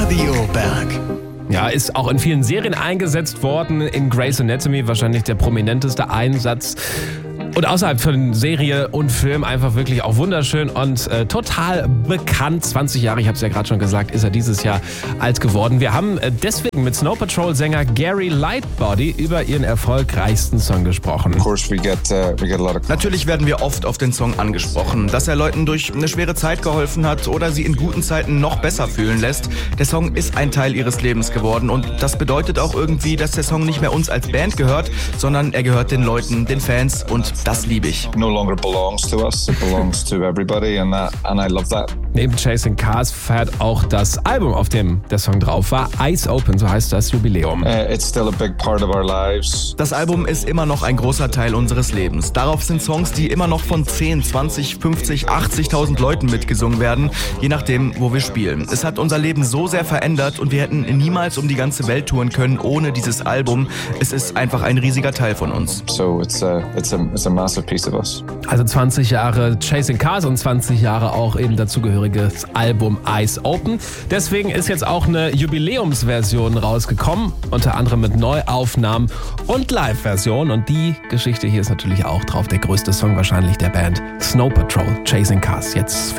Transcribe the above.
Radio Berg. Ja, ist auch in vielen Serien eingesetzt worden. In Grey's Anatomy wahrscheinlich der prominenteste Einsatz. Und außerhalb von Serie und Film einfach wirklich auch wunderschön und total bekannt. 20 Jahre, ich habe es ja gerade schon gesagt, ist er dieses Jahr alt geworden. Wir haben deswegen mit Snow Patrol-Sänger Gary Lightbody über ihren erfolgreichsten Song gesprochen. Natürlich werden wir oft auf den Song angesprochen, dass er Leuten durch eine schwere Zeit geholfen hat oder sie in guten Zeiten noch besser fühlen lässt. Der Song ist ein Teil ihres Lebens geworden und das bedeutet auch irgendwie, dass der Song nicht mehr uns als Band gehört, sondern er gehört den Leuten, den Fans und das liebe ich. No longer belongs to us, it belongs to everybody and I love that. Neben Chasing Cars feiert auch das Album, auf dem der Song drauf war, Eyes Open, so heißt das Jubiläum. It's still a big part of our lives. Das Album ist immer noch ein großer Teil unseres Lebens. Darauf sind Songs, die immer noch von 10, 20, 50, 80.000 Leuten mitgesungen werden, je nachdem, wo wir spielen. Es hat unser Leben so sehr verändert und wir hätten niemals um die ganze Welt touren können ohne dieses Album. Es ist einfach ein riesiger Teil von uns. So it's a massive piece of us. Also 20 Jahre Chasing Cars und 20 Jahre auch eben dazugehöriges Album Eyes Open. Deswegen ist jetzt auch eine Jubiläumsversion rausgekommen, unter anderem mit Neuaufnahmen und Live-Version. Und die Geschichte hier ist natürlich auch drauf, der größte Song wahrscheinlich der Band, Snow Patrol, Chasing Cars. Jetzt